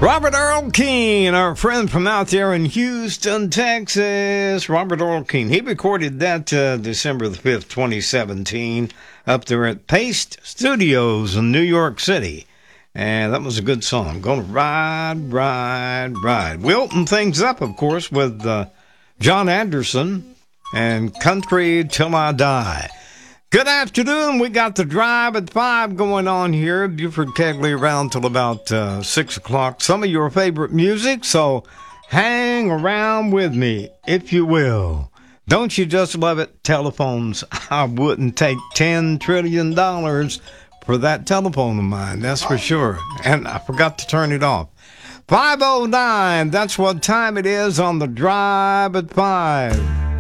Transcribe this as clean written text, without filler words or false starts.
Robert Earl Keen, our friend from out there in Houston, Texas. Robert Earl Keen. He recorded that December the 5th, 2017, up there at Paste Studios in New York City. And that was a good song. Gonna ride, ride, ride. We opened things up, of course, with John Anderson and Country Till I Die. Good afternoon. We got the Drive at 5 going on here. Buford Kegley around till about 6 o'clock. Some of your favorite music, so hang around with me, if you will. Don't you just love it? Telephones. I wouldn't take $10 trillion for that telephone of mine, that's for sure. And I forgot to turn it off. 5:09, that's what time it is on the Drive at 5.